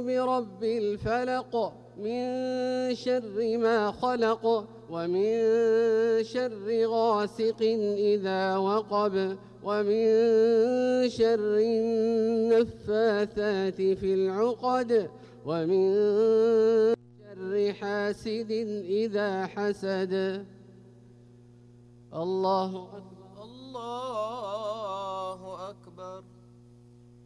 برب الفلق من شر ما خلق ومن شر غاسق إذا وقب ومن شر النفاثات في العقد ومن شر حاسد إذا حسد. الله أكبر. الله أكبر.